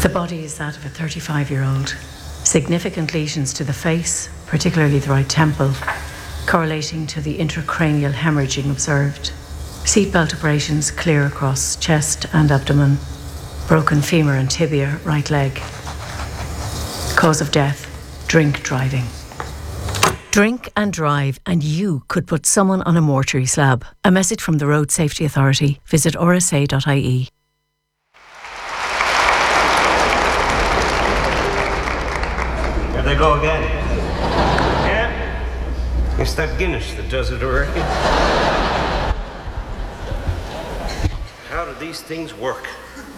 The body is that of a 35-year-old. Significant lesions to the face, particularly the right temple, correlating to the intracranial hemorrhaging observed. Seatbelt abrasions clear across chest and abdomen. Broken femur and tibia, right leg. Cause of death, drink driving. Drink and drive, and you could put someone on a mortuary slab. A message from the Road Safety Authority. Visit rsa.ie. There they go again. Yeah? It's that Guinness that does it, I reckon. How do these things work?